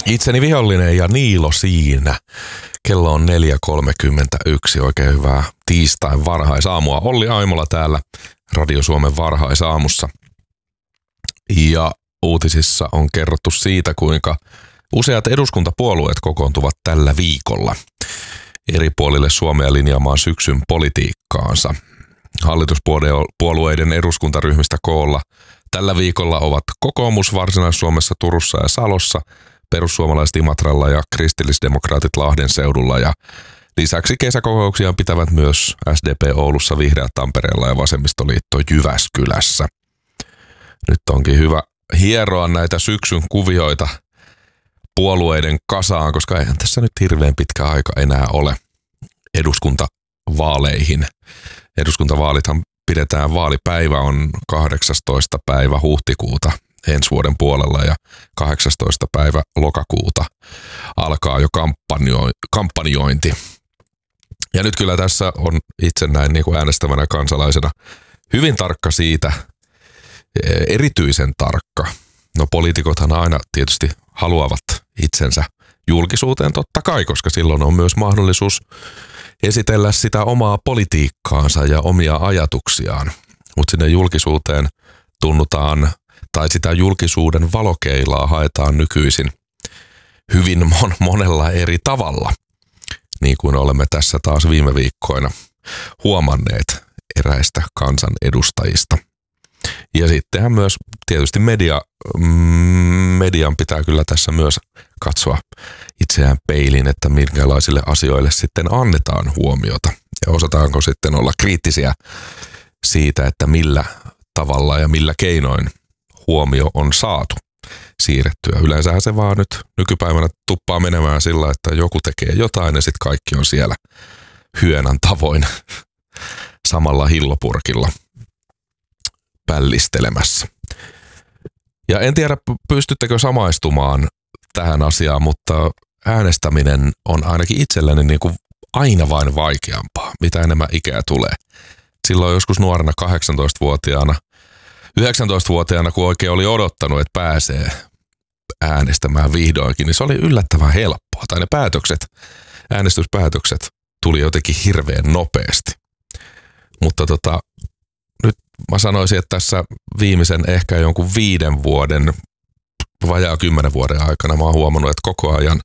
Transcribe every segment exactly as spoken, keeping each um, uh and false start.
Itseni vihollinen ja Niilo siinä. Kello on neljä kolmekymmentäyksi. Oikein hyvää tiistain varhaisaamua. Olli Aimola täällä Radio Suomen varhaisaamussa. Ja uutisissa on kerrottu siitä, kuinka useat eduskuntapuolueet kokoontuvat tällä viikolla eri puolille Suomea linjaamaan syksyn politiikkaansa. Hallituspuolueiden eduskuntaryhmistä koolla tällä viikolla ovat kokoomus Varsinais-Suomessa, Turussa ja Salossa, perussuomalaiset Imatralla ja kristillisdemokraatit Lahden seudulla. Ja lisäksi kesäkokouksia pitävät myös S D P Oulussa, Vihreät Tampereella ja Vasemmistoliitto Jyväskylässä. Nyt onkin hyvä hieroa näitä syksyn kuvioita puolueiden kasaan, koska eihän tässä nyt hirveän pitkä aika enää ole eduskuntavaaleihin. Eduskuntavaalithan pidetään, vaalipäivä on kahdeksastoista päivä huhtikuuta ensi vuoden puolella ja kahdeksastoista päivä lokakuuta alkaa jo kampanjo- kampanjointi. Ja nyt kyllä tässä on itse näin niin kuin äänestävänä kansalaisena hyvin tarkka siitä, erityisen tarkka. No poliitikothan aina tietysti haluavat itsensä julkisuuteen totta kai, koska silloin on myös mahdollisuus esitellä sitä omaa politiikkaansa ja omia ajatuksiaan. Mutta sinne julkisuuteen tunnutaan, tai sitä julkisuuden valokeilaa haetaan nykyisin hyvin mon- monella eri tavalla, niin kuin olemme tässä taas viime viikkoina huomanneet eräistä kansanedustajista. Ja sittenhän myös tietysti media, median pitää kyllä tässä myös katsoa itseään peiliin, että minkälaisille asioille sitten annetaan huomiota. Ja osataanko sitten olla kriittisiä siitä, että millä tavalla ja millä keinoin huomio on saatu siirrettyä. Yleensähän se vaan nyt nykypäivänä tuppaa menemään sillä, että joku tekee jotain ja sitten kaikki on siellä hyönän tavoin samalla hillopurkilla pällistelemässä. Ja en tiedä, pystyttekö samaistumaan tähän asiaan, mutta äänestäminen on ainakin itselleni niin kuin aina vain vaikeampaa, mitä enemmän ikää tulee. Silloin joskus nuorena kahdeksantoistavuotiaana, yhdeksäntoistavuotiaana, kun oikein oli odottanut, että pääsee äänestämään vihdoinkin, niin se oli yllättävän helppoa. Tai ne päätökset, äänestyspäätökset tuli jotenkin hirveän nopeasti. Mutta tota, nyt mä sanoisin, että tässä viimeisen ehkä jonkun viiden vuoden, vajaa kymmenen vuoden aikana mä oon huomannut, että koko ajan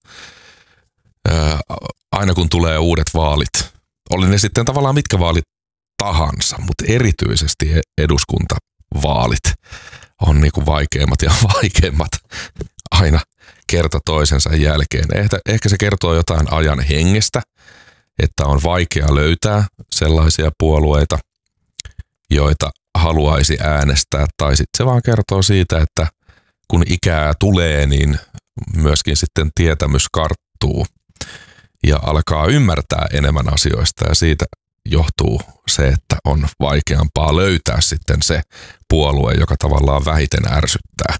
ää, aina kun tulee uudet vaalit, oli ne sitten tavallaan mitkä vaalit tahansa, mutta erityisesti eduskuntavaalit on niinku vaikeimmat ja vaikeimmat aina kerta toisensa jälkeen. Ehkä, ehkä se kertoo jotain ajan hengestä, että on vaikea löytää sellaisia puolueita, joita haluaisi äänestää, tai sitten se vaan kertoo siitä, että kun ikää tulee, niin myöskin sitten tietämys karttuu ja alkaa ymmärtää enemmän asioista, ja siitä johtuu se, että on vaikeampaa löytää sitten se puolue, joka tavallaan vähiten ärsyttää.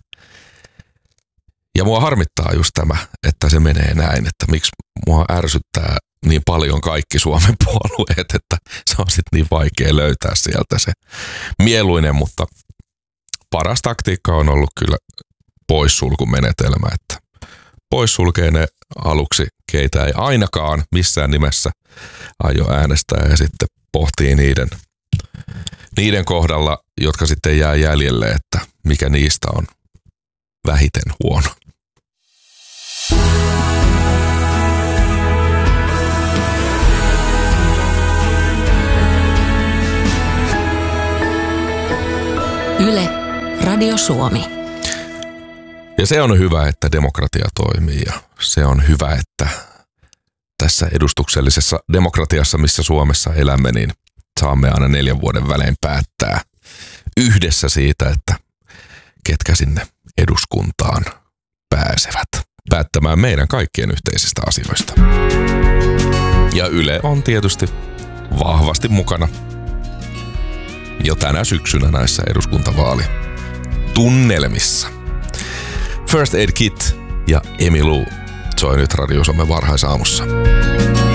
Ja mua harmittaa just tämä, että se menee näin, että miksi mua ärsyttää niin paljon kaikki Suomen puolueet, että se on sitten niin vaikea löytää sieltä se mieluinen, mutta paras taktiikka on ollut kyllä poissulkumenetelmä, että poissulkee ne aluksi, keitä ei ainakaan missään nimessä aio äänestää, ja sitten pohtii niiden, niiden kohdalla, jotka sitten jää jäljelle, että mikä niistä on vähiten huono. Yle, Radio Suomi. Ja se on hyvä, että demokratia toimii, ja se on hyvä, että tässä edustuksellisessa demokratiassa, missä Suomessa elämme, niin saamme aina neljän vuoden välein päättää yhdessä siitä, että ketkä sinne eduskuntaan pääsevät päättämään meidän kaikkien yhteisistä asioista. Ja Yle on tietysti vahvasti mukana jo tänä syksynä näissä eduskuntavaalitunnelmissa. First Aid Kit ja Emi Lu soi nyt Radio Suomen varhaisaamussa.